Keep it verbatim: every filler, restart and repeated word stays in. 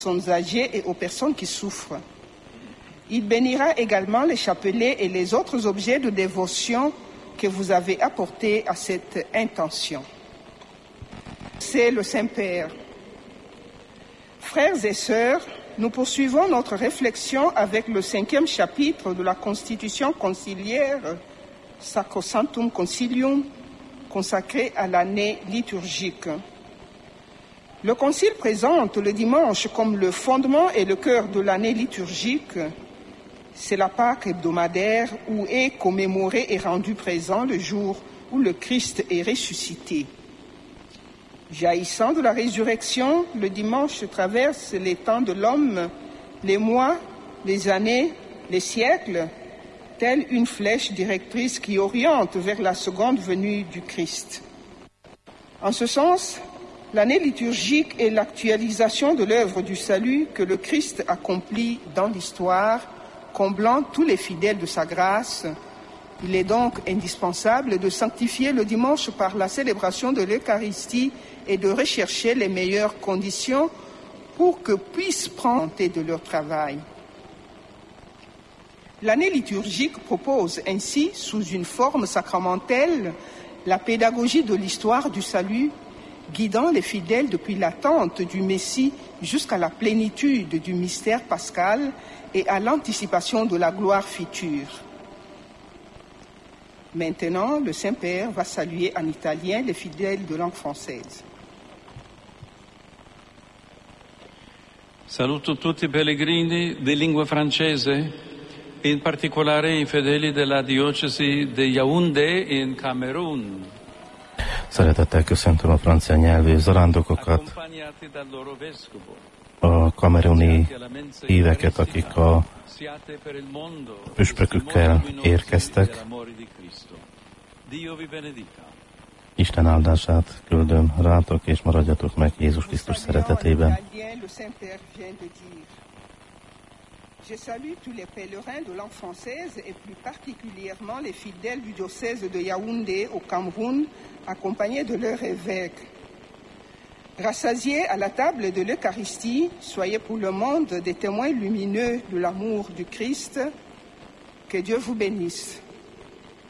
personnes âgées et aux personnes qui souffrent. Il bénira également les chapelets et les autres objets de dévotion que vous avez apportés à cette intention. C'est le Saint-Père. Frères et sœurs, nous poursuivons notre réflexion avec le cinquième chapitre de la Constitution conciliaire Sacrosanctum Concilium, consacré à l'année liturgique. Le Concile présente le dimanche comme le fondement et le cœur de l'année liturgique. C'est la Pâque hebdomadaire où est commémoré et rendu présent le jour où le Christ est ressuscité. Jaillissant de la résurrection, le dimanche traverse les temps de l'homme, les mois, les années, les siècles, telle une flèche directrice qui oriente vers la seconde venue du Christ. En ce sens, l'année liturgique est l'actualisation de l'œuvre du salut que le Christ accomplit dans l'histoire, comblant tous les fidèles de sa grâce. Il est donc indispensable de sanctifier le dimanche par la célébration de l'Eucharistie et de rechercher les meilleures conditions pour que puissent prendre de leur travail. L'année liturgique propose ainsi, sous une forme sacramentelle, la pédagogie de l'histoire du salut, guidant les fidèles depuis l'attente du Messie jusqu'à la plénitude du mystère pascal et à l'anticipation de la gloire future. Maintenant, le Saint-Père va saluer en italien les fidèles de langue française. Saluto tutti i pellegrini di lingua francese, in particolare i fedeli della diocesi di Yaoundé in Camerun. Szeretettel köszöntöm a francia nyelvű zarándokokat, a kameruni híveket, akik a püspökükkel érkeztek. Isten áldását küldöm rátok, és maradjatok meg Jézus Krisztus szeretetében. Je salue tous les pèlerins de langue française et plus particulièrement les fidèles du diocèse de Yaoundé au Cameroun, accompagnés de leur évêque. Rassasiés à la table de l'Eucharistie, soyez pour le monde des témoins lumineux de l'amour du Christ. Que Dieu vous bénisse.